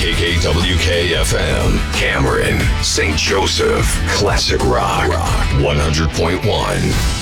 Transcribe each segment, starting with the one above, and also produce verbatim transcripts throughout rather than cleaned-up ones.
K K W K F M, Cameron, Saint Joseph, Classic Rock, one hundred point one.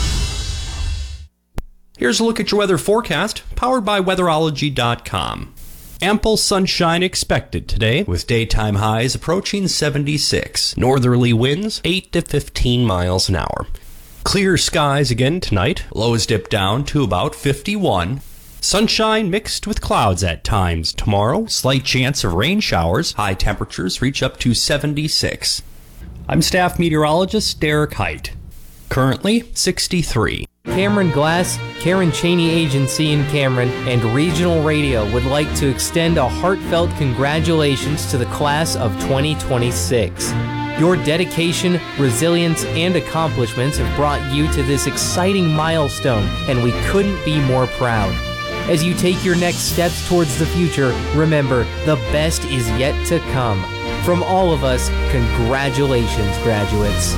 Here's a look at your weather forecast, powered by weatherology dot com. Ample sunshine expected today, with daytime highs approaching seventy-six. Northerly winds eight to fifteen miles an hour. Clear skies again tonight. Lows dip down to about fifty-one. Sunshine mixed with clouds at times tomorrow. Slight chance of rain showers. High temperatures reach up to seventy-six. I'm staff meteorologist Derek Height. Currently sixty-three. Cameron Glass, Karen Cheney Agency in Cameron, and Regional Radio would like to extend a heartfelt congratulations to the class of twenty twenty-six. Your dedication, resilience, and accomplishments have brought you to this exciting milestone, and we couldn't be more proud. As you take your next steps towards the future, remember, the best is yet to come. From all of us, congratulations, graduates.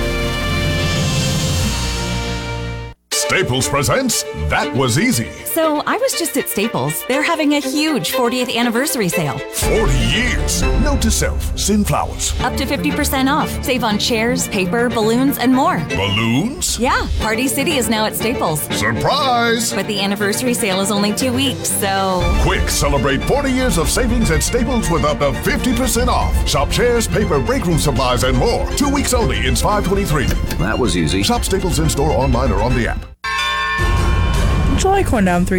Staples presents That Was Easy. So I was just at Staples. They're having a huge fortieth anniversary sale. forty years. Note to self, send flowers. Up to fifty percent off. Save on chairs, paper, balloons, and more. Balloons? Yeah, Party City is now at Staples. Surprise! But the anniversary sale is only two weeks, so... Quick, celebrate forty years of savings at Staples with up to fifty percent off. Shop chairs, paper, break room supplies, and more. Two weeks only in five twenty-three. That was easy. Shop Staples in-store, online, or on the app. July Corn Down three